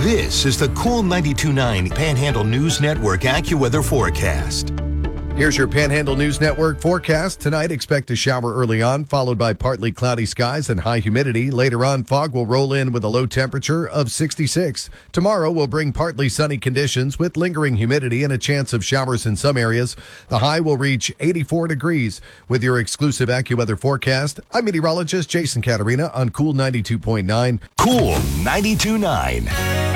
This is the Cool 92.9 Panhandle News Network AccuWeather forecast. Here's your Panhandle News Network forecast. Tonight, expect a shower early on, followed by partly cloudy skies and high humidity. Later on, fog will roll in with a low temperature of 66. Tomorrow will bring partly sunny conditions with lingering humidity and a chance of showers in some areas. The high will reach 84 degrees. With your exclusive AccuWeather forecast, I'm meteorologist Jason Caterina on Cool 92.9. Cool 92.9.